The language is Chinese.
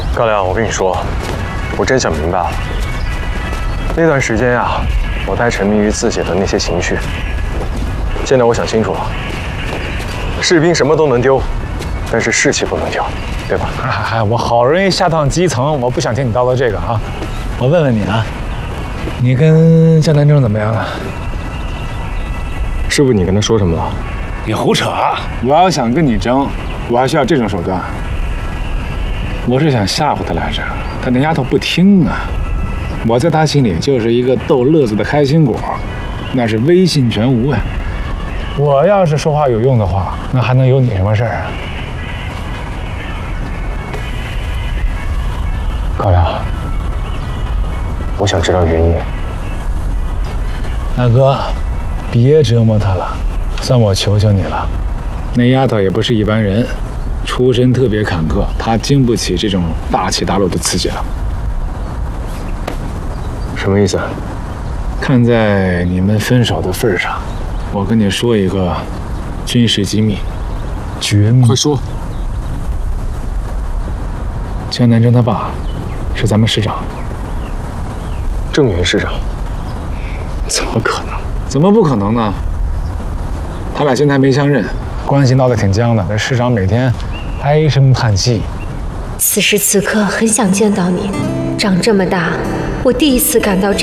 高粱，我跟你说，我真想明白了。那段时间呀，我太沉迷于自己的那些情绪。现在我想清楚了，士兵什么都能丢，但是士气不能丢，对吧？ 我好容易下趟基层，我不想听你叨叨这个啊。我问问你啊，你跟江南征怎么样了？ 师傅，你跟他说什么了？ 你胡扯！我要想跟你争，我还需要这种手段？我是想吓唬他来着，他那丫头不听啊。我在他心里就是一个逗乐子的开心果，那是威信全无啊。我要是说话有用的话，那还能有你什么事儿啊？高粱， 我想知道原因。 大哥，别折磨他了，算我求求你了。那丫头也不是一般人，出身特别坎坷，她经不起这种大起大落的刺激了。 什么意思？ 看在你们分手的份上，我跟你说一个军事机密，绝密。 快说。 江南征他爸是咱们师长， 郑源师长。怎么可能？ 怎么不可能呢？他俩现在还没相认，关系闹得挺僵的。那师长每天唉声叹气。 此时此刻很想见到你，长这么大，我第一次感到